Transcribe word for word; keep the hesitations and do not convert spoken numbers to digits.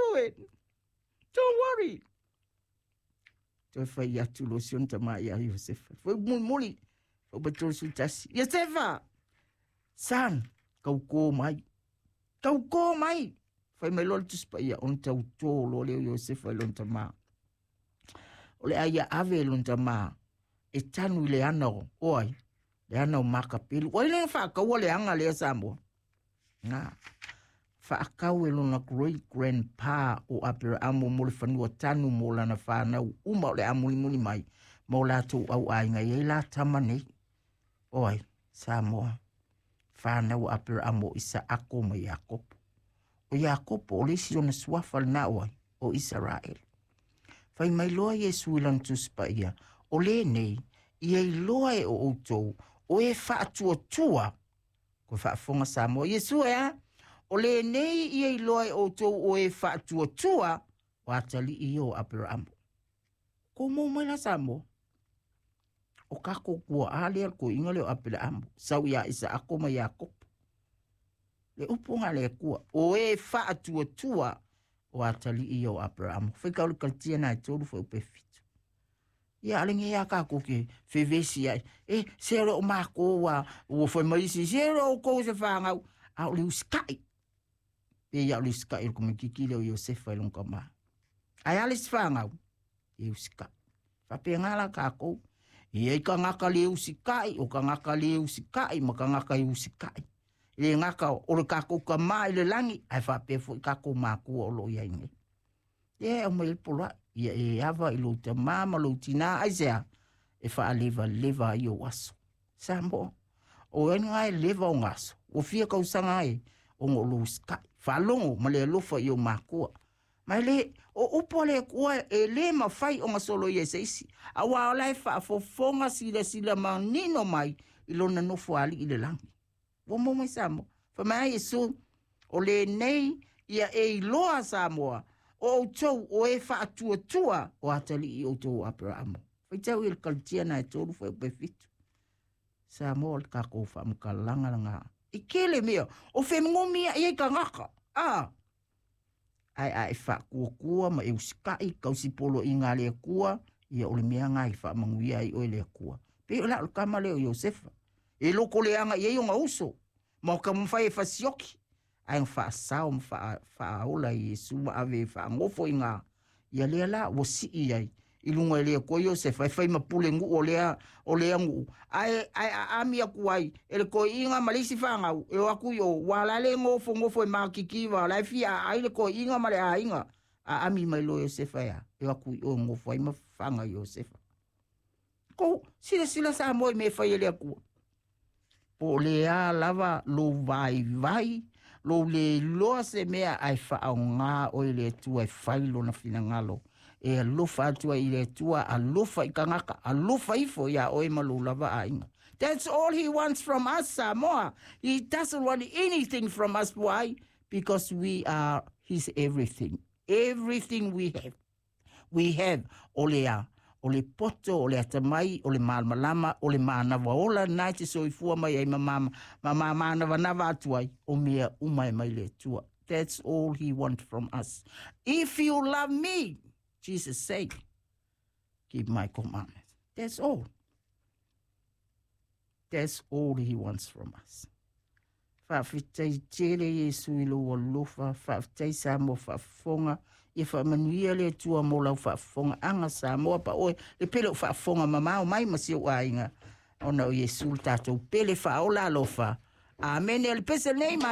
do it. Don't worry. Toi fai atu lo sion tama ia Yosefa. Foi muli muli. Foi betul sutasi. Yosefa. San, kau ko mai. Kau ko mai. Fai mai lol tus pa ia on tau tolo le Yosefa lon tama. Ole aya ave lon tama. E tanu le ano. Oi. Le ano makapilu. Oi le fa ka le anga le sambo. Nga. Fa kau e lona great grandpa o Abraham mo le fanua tanu mo lana fa na uma le amuli muli mai. Mo la tu au ai nga ye la tamani. Oi. Samoa. Fa na o Abraham o isa ako mo Jakob. O Jakob o le si ona swafal na oi o Israel. Fai mai loa Yesu ilan tuspa ia. O le nei, ia i loa e o outou, o e wha atua tua. Ko wha afonga Samoa. Yesu ea, o le nei, ia i loa e o outou, o e wha atua tua, o atali i o Abraham. Ko mou mai la Samoa. O kako kua alea ko inga leo Abraham. Sau ia isa ako ma Jakob. Le upunga le kua, o e wha atua tua, o atali i o Abraham. Whai kaule kaltia na e tolu whai upe fitu. Ia alinge ia kako ke whewesi ai. E, sero o mako wa, o whai maisi, sero o kou se whangau. Au leu skai. E ia leu skai, ko me kiki leo Yosefa ilong kama. Ai alis whangau. Leu skai. Whape ngala kako. Ia i ka ngaka leu sikai, o ka ngaka leu sikai, ma ka ngaka leu sikai. Le ngaka o le kako ka mai le langi, ai whape fo i kako mako o lo ia inge. Ia o mai pola, ia e ava i lo te mama lo tina, ai sea, e wha leva leva i o aso. Sambo, o enga e leva o ngaso, o fia kausanga e, o ngo lo skai, whalongo, ma le alofa i o mako. Mai le, o upo le kua e le mawhai o ngasolo i e seisi. A wao lai wha fofonga sila sila ma nino mai i lona nofo ali i le langi. Wa mo mai Samoa. Fa mai Yesu o le nei ia e loa Samoa. O tau o e wha atua tua o atali i o tau Abraham. Fai tau i le kaltia na e tolu fai upe fitu. Samoa le kako wha mkalanga langa. I kele mea. O whi mngomia i e ka ngaka. Ah. Ai ai wha kua kua ma e usikai kausi polo i ngā lea kua. Ia o le mea ngai wha manguia i o lea kua. Pe o la o kama leo Yosefa. E loko le anga i e o ngā uso. Ma o ka mwhai e whasioki. Ai ngā sao mwha aola i Yesu ma ave wha ngofo i ngā. Ia lea la o si i ai. I lunga i lea kua Yosefa. E whai mapule ngu o lea o lea ngu. Ai ai ami aku ai. E le koi inga malisi whangau. E o aku i o walale ngofo ngofo e maa kikiwa. Lai fia ai le koi inga male a inga. A ami mai lo Yosefa ya. E o aku i o ngofo ai ma whanga Yosefa. Ko sila sila sa moi me whai e lea kua. Po lea lava lo vai vai, lo le loa se mea ai whaau ngā o i le tua e whailo na whina ngalo. E alofa atua i le tua, alofa i kangaka, alofa ifo ia o e malo lava a inga. That's all he wants from us, Samoa. He doesn't want anything from us. Why? Because we are his everything. Everything we have. We have olea. O le poto, o le atamai, o le malmalama, o le mānawa ola, nai te soifua mai ai mamama, mamama mānawa nawa atuai, o mea umai mai le tua. That's all he wants from us. If you love me, Jesus said, keep my commandments. That's all. That's all he wants from us. Whawhitai tere Yesu i lo alofa, whawhitai Samoa whafonga, e whamanuia le tua mo lau whafonga anga Samoa pa oe, le pele whafonga mamao mai masi o ainga, ona o Yesu tātou pele whaola alofa. Amen, el pese nei